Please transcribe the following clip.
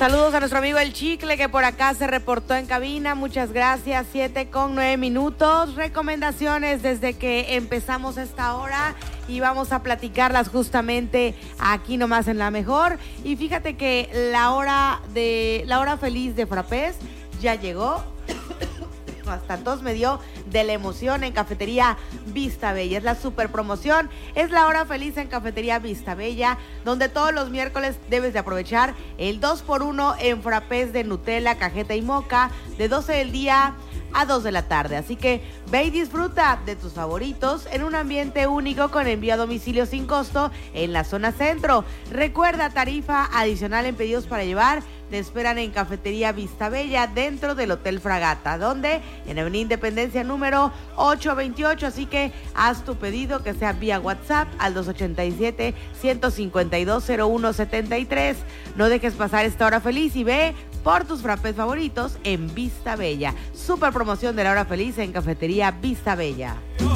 Saludos a nuestro amigo El Chicle, que por acá se reportó en cabina. Muchas gracias. 7:09. Recomendaciones desde que empezamos esta hora y vamos a platicarlas justamente aquí nomás en La Mejor. Y fíjate que la hora feliz de Frappés ya llegó. Hasta tos me dio de la emoción en Cafetería Vista Bella. Es la super promoción, es la hora feliz en Cafetería Vista Bella, donde todos los miércoles debes de aprovechar el 2x1 en frappés de Nutella, cajeta y moca, de 12 del día a 2 de la tarde. Así que ve y disfruta de tus favoritos en un ambiente único con envío a domicilio sin costo en la zona centro. Recuerda, tarifa adicional en pedidos para llevar. Te esperan en Cafetería Vista Bella dentro del Hotel Fragata, donde en Avenida Independencia número 828. Así que haz tu pedido, que sea vía WhatsApp al 287-152-0173. No dejes pasar esta hora feliz y ve por tus frappés favoritos en Vista Bella. Super promoción de la hora feliz en Cafetería Vista Bella.